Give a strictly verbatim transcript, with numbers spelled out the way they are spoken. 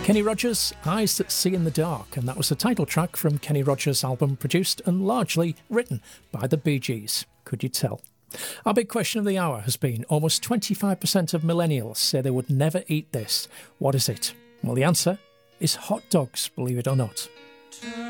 Kenny Rogers, Eyes That See in the Dark, and that was the title track from Kenny Rogers' album produced and largely written by the Bee Gees. Could you tell? Our big question of the hour has been, almost twenty-five percent of millennials say they would never eat this. What is it? Well, the answer is hot dogs, believe it or not.